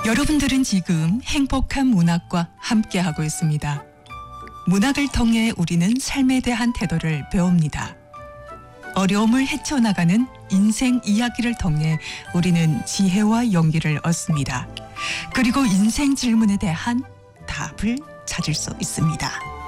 여러분들은 지금 행복한 문학과 함께하고 있습니다. 문학을 통해 우리는 삶에 대한 태도를 배웁니다. 어려움을 헤쳐나가는 인생 이야기를 통해 우리는 지혜와 용기를 얻습니다. 그리고 인생 질문에 대한 답을 찾을 수 있습니다.